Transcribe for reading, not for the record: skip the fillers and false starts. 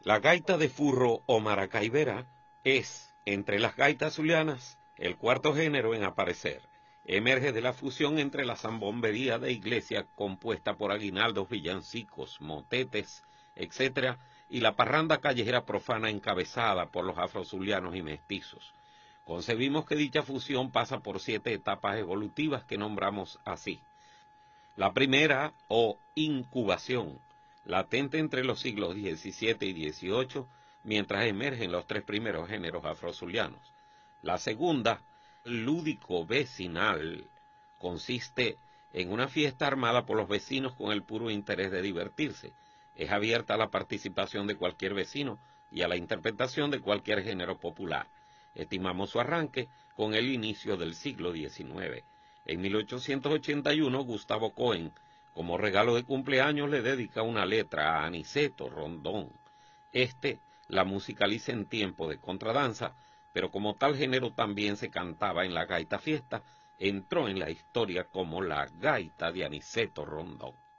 La gaita de furro o maracaibera es, entre las gaitas zulianas, el cuarto género en aparecer. Emerge de la fusión entre la zambombería de iglesia compuesta por aguinaldos, villancicos, motetes, etc., y la parranda callejera profana encabezada por los afrozulianos y mestizos. Concebimos que dicha fusión pasa por 7 etapas evolutivas que nombramos así. La primera, o incubación, latente entre los siglos XVII y XVIII, mientras emergen los 3 primeros géneros afrozulianos. La segunda, lúdico-vecinal, consiste en una fiesta armada por los vecinos con el puro interés de divertirse. Es abierta a la participación de cualquier vecino y a la interpretación de cualquier género popular. Estimamos su arranque con el inicio del siglo XIX. En 1881, Gustavo Cohen, como regalo de cumpleaños, le dedica una letra a Aniceto Rondón. La musicaliza en tiempo de contradanza, pero como tal género también se cantaba en la gaita fiesta, entró en la historia como la gaita de Aniceto Rondón.